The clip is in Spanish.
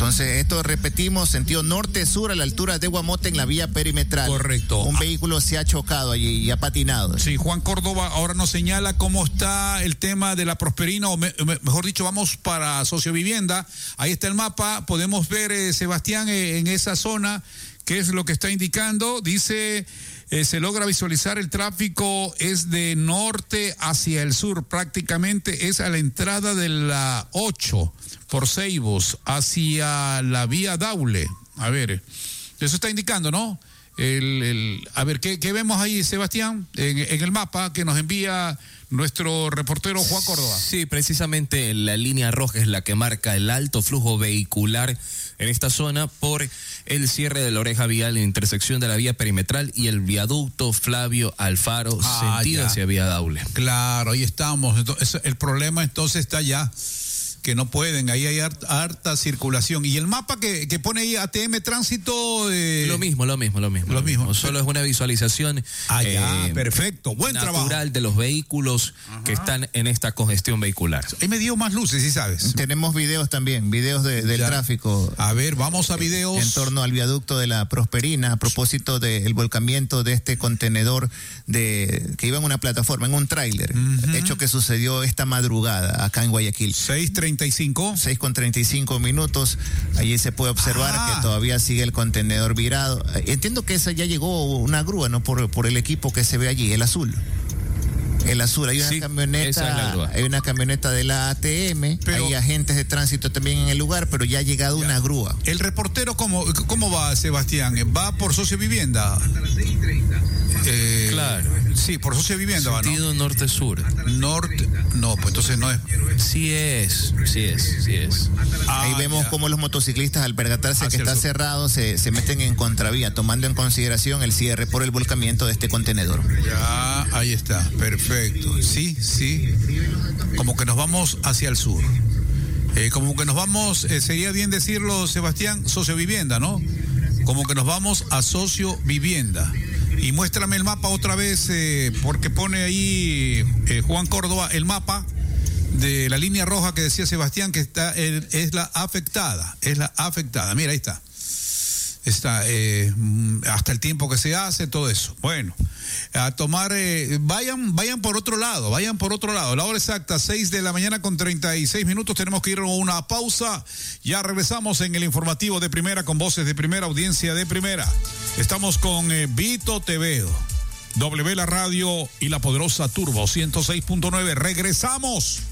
Entonces, esto repetimos, sentido norte-sur a la altura de Guamote en la vía perimetral. Correcto. Un vehículo se ha chocado allí y ha patinado. Sí, Juan Córdoba ahora nos señala cómo está el tema de la Prosperina, o mejor dicho, vamos para Sociovivienda. Ahí está el mapa, podemos ver, Sebastián, en esa zona, qué es lo que está indicando. Dice... se logra visualizar el tráfico, es de norte hacia el sur, prácticamente es a la entrada de la 8 por Ceibos hacia la vía Daule. A ver, eso está indicando, ¿no? A ver, ¿qué vemos ahí, Sebastián, en el mapa que nos envía nuestro reportero Juan Córdoba? Sí, precisamente la línea roja es la que marca el alto flujo vehicular en esta zona por el cierre de la oreja vial en intersección de la vía perimetral y el viaducto Flavio Alfaro, sentido hacia vía Daule. Claro, ahí estamos. Entonces, el problema entonces está ya, que no pueden, ahí hay harta circulación. Y el mapa que pone ahí ATM Tránsito... Lo mismo. Solo es una visualización perfecto, buen natural trabajo de los vehículos que están en esta congestión vehicular. Ahí me dio más luces, ¿sí sabes? Tenemos videos también, videos del tráfico. A ver, vamos a videos. En torno al viaducto de la Prosperina, a propósito del volcamiento de este contenedor que iba en una plataforma, en un tráiler, hecho que sucedió esta madrugada acá en Guayaquil. 6:35 minutos. Allí se puede observar que todavía sigue el contenedor virado. Entiendo que esa ya llegó una grúa, ¿no? Por el equipo que se ve allí, el azul. Hay una camioneta, hay una camioneta de la ATM, hay agentes de tránsito también en el lugar, pero ya ha llegado una grúa. El reportero, ¿cómo va, Sebastián? ¿Va por Sociovivienda? Claro. Sí, por Sociovivienda. Sentido norte-sur. Norte, no, pues entonces no es. Sí es. Ahí vemos cómo los motociclistas, al percatarse que está cerrado, se meten en contravía, tomando en consideración el cierre por el volcamiento de este contenedor. Ya, ahí está, perfecto. Sí. Como que nos vamos hacia el sur. Como que nos vamos, sería bien decirlo, Sebastián, Sociovivienda, ¿no? Como que nos vamos a Sociovivienda. Y muéstrame el mapa otra vez, porque pone ahí Juan Córdoba el mapa de la línea roja que decía Sebastián, que es la afectada. Mira, ahí está. Hasta el tiempo que se hace, todo eso. Bueno, a tomar, vayan por otro lado. La hora exacta, 6:36 a.m. Tenemos que ir a una pausa. Ya regresamos en el informativo de Primera, con voces de Primera, audiencia de Primera. Estamos con Vito Tevedo, W la radio y la poderosa Turbo 106.9. Regresamos.